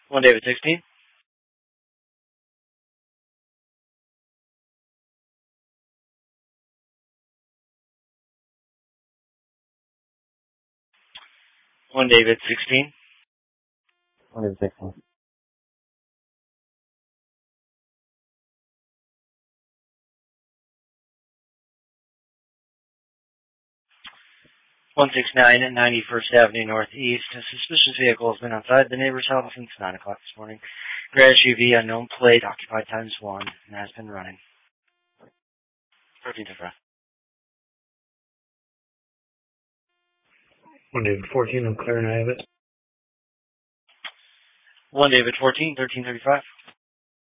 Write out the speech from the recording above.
1 David 16. 1 David 16. 1 David 16. 169 at 91st Avenue Northeast. A suspicious vehicle has been outside the neighbor's house since 9 o'clock this morning. Gray SUV, unknown plate, occupied times 1, and has been running. 13 to 5. 1 David 14, I'm clear and I have it. 1 David 14, 1335.